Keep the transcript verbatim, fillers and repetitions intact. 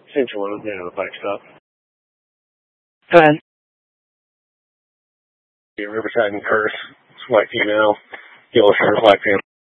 Central one, you know, the bike stop. Go ahead. Yeah, Riverside and Curse. It's white female, yellow shirt, black pants.